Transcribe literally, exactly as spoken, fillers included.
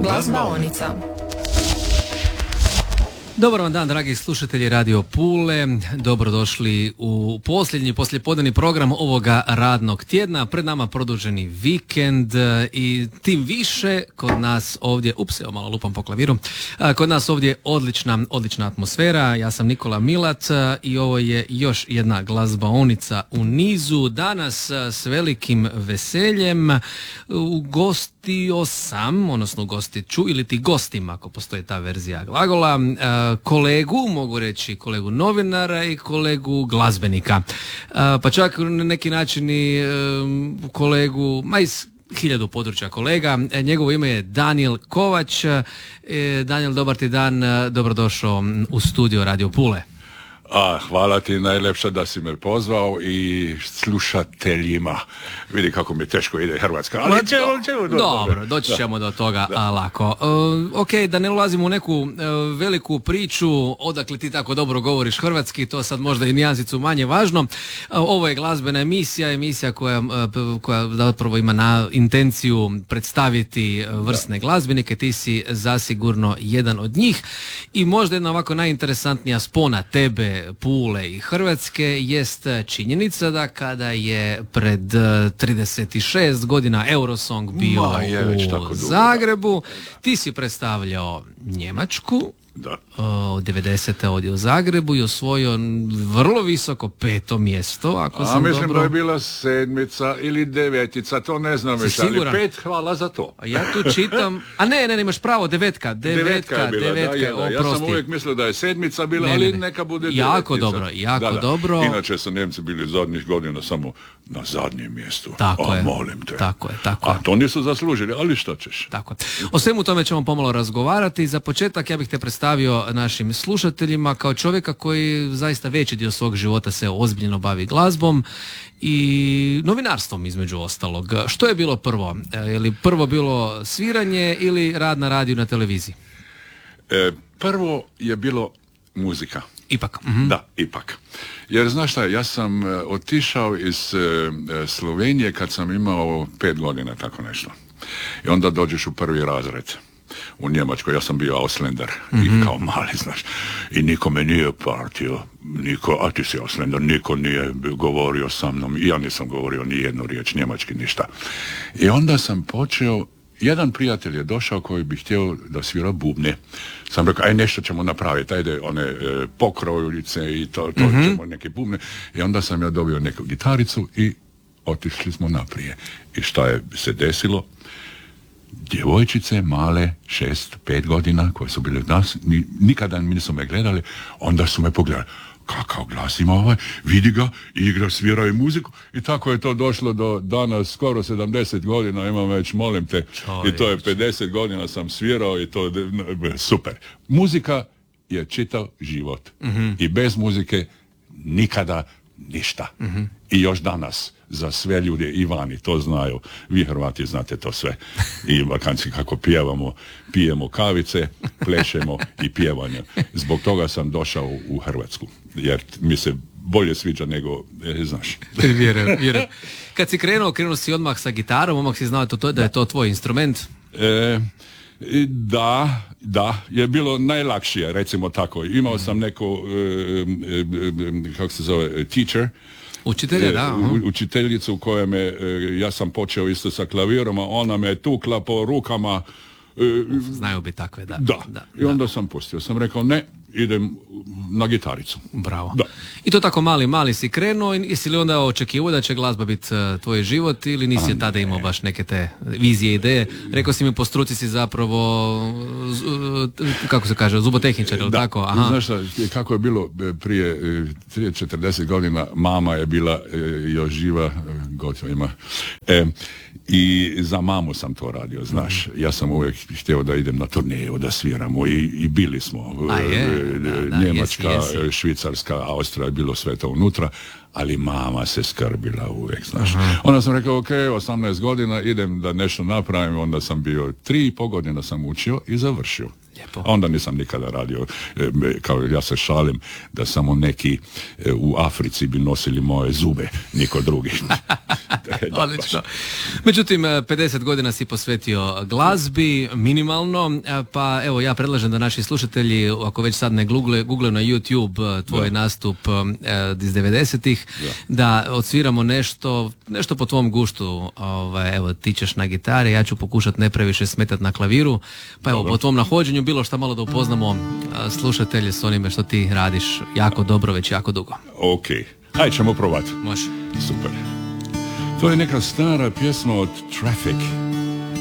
Glazbaonica. Dobar vam dan, dragi slušatelji Radio Pule. Dobrodošli u posljednji poslijepodnevni program ovoga radnog tjedna. Pred nama produženi vikend i tim više kod nas ovdje, ups, evo malo lupam po klaviru, kod nas ovdje odlična, odlična atmosfera. Ja sam Nikola Milat i ovo je još jedna glazbaonica u nizu. Danas s velikim veseljem ugostio sam, odnosno ugostit ću ili ti gostim, ako postoji ta verzija glagola, kolegu, mogu reći kolegu novinara i kolegu glazbenika. Pa čak na neki način i kolegu, ma iz hiljadu područja kolega. Njegovo ime je Danijel Kovač. Danijel, dobar ti dan, dobrodošao u studio Radio Pule. A, hvala ti najlepša da si me pozvao i slušateljima. Vidi kako mi teško ide Hrvatska. Ali ćemo, ćemo do Dobro, toga. doći ćemo da. do toga Da. a, lako. Uh, ok, da ne ulazimo u neku uh, veliku priču, odakle ti tako dobro govoriš hrvatski, to sad možda i nijansicu manje važno. Uh, ovo je glazbena emisija, emisija koja, uh, koja zapravo ima na intenciju predstaviti uh, vrsne da. glazbenike. Ti si zasigurno jedan od njih i možda jedna ovako najinteresantnija spona tebe, Pule i Hrvatske jest činjenica da kada je pred trideset šest godina Eurosong bio Ma, je već tako u dugo, Zagrebu, ti si predstavljao Njemačku. Da. Od devedesete ovdje u Zagrebu i osvojio vrlo visoko peto mjesto, ako A sam mislim dobro... da je bila sedmica ili devetica, to ne znam već, ali siguran? pet, hvala za to. A ja tu čitam, a ne, ne, ne, imaš pravo, devetka, devetka, je bila, devetka, da, je, da. Ja oprosti. sam uvijek mislio da je sedmica bila, Ne, ali ne, ne. neka bude devetica. Jako dobro, jako da, da. dobro. Inače su Njemci bili zadnjih godina samo na zadnjem mjestu. Tako A, je. molim te. Tako je, tako A je. to nisu zaslužili, ali što ćeš? Tako. O svemu tome ćemo pomalo razgovarati. Za početak ja bih te predstavio našim slušateljima kao čovjeka koji zaista veći dio svog života se ozbiljno bavi glazbom i novinarstvom između ostalog. Što je bilo prvo? Je li prvo bilo sviranje ili rad na radiju, na televiziji? E, prvo je bilo muzika. Ipak. Mhm. Da, ipak. Jer znaš šta, ja sam uh, otišao iz uh, Slovenije kad sam imao pet godina, tako nešto. I onda dođeš u prvi razred u Njemačkoj, ja sam bio Ausländer, mm-hmm. i kao mali, znaš, i niko me nije partio, niko, a ti si Ausländer, niko nije govorio sa mnom, i ja nisam govorio ni jednu riječ njemački, ništa. I onda sam počeo, jedan prijatelj je došao koji bi htio da svira bubne. Sam rekao, aj nešto ćemo napraviti, ajde one e, pokrojulice i to, to mm-hmm. ćemo neke bubne. I onda sam ja dobio neku gitaricu i otišli smo naprijed. I šta je se desilo? Djevojčice male, šest, pet godina, koje su bile od nas, ni, nikada nisu me gledali, onda su me pogledali. Kakav glas ima ovaj, vidi ga, igra, svira i muziku, i tako je to došlo do danas, skoro sedamdeset godina imam već, molim te, Čovječ. I to je pedeset godina sam svirao i to je super. Muzika je čitav život, mm-hmm. i bez muzike nikada ništa. Mm-hmm. I još danas, za sve ljude i vani, to znaju, vi Hrvati znate to sve, i Balkanci kako pjevamo, pijemo kavice, plešemo i pjevanje. Zbog toga sam došao u Hrvatsku, jer mi se bolje sviđa nego, e, znaš. Vjerujem, vjerujem. Kad si krenuo, krenuo si odmah sa gitarom, odmah si znao to, da je to tvoj instrument? E, da, da, je bilo najlakšije, recimo tako. Imao sam neko, e, e, e, kako se zove, teacher, Učitelja, da. U, učiteljicu koja me, e, ja sam počeo isto sa klavirom, a ona me tukla po rukama. E, Znaju bi takve, da. da. da I onda da. sam pustio. Sam rekao, ne, idem na gitaricu. Bravo. Da. I to tako mali, mali si krenuo, i jesi li onda očekivao da će glazba biti uh, tvoj život, ili nisi a, tada imao baš neke te vizije, ideje? Rekao si mi, po struci si zapravo, uh, kako se kaže, zubotehničar, ili tako? Aha. Znaš šta, kako je bilo prije trideset četrdeset godina, mama je bila e, još živa, gotovo ima, e, i za mamu sam to radio, znaš. Ja sam uvijek htio da idem na turneju, da sviramo, i, i bili smo. A je, da, da, Njemačka, jesi, jesi. Švicarska, Austrija, bilo sve to unutra, ali mama se skrbila uvijek, znaš. Aha. Onda sam rekao, ok, osamnaest godina, idem da nešto napravim, onda sam bio, tri i pol godina sam učio i završio. Lijepo. A onda nisam nikada radio, e, kao ja se šalim da samo neki e, u Africi bi nosili moje zube, niko drugi. Odlično. Međutim, pedeset godina si posvetio glazbi, minimalno, pa evo ja predlažem da naši slušatelji, ako već sad ne google, google na YouTube tvoj da. nastup eh, iz devedesetih, da. da odsviramo nešto, nešto po tvom guštu. Ovaj, evo, ti ćeš na gitari, ja ću pokušati ne previše smetat na klaviru, pa evo, dobro. Po tvom nahođenju bilo što malo da upoznamo slušatelje s onime što ti radiš jako dobro, već jako dugo. Ok, ajde ćemo probati. Može. Super. To je neka stara pjesma od Traffic.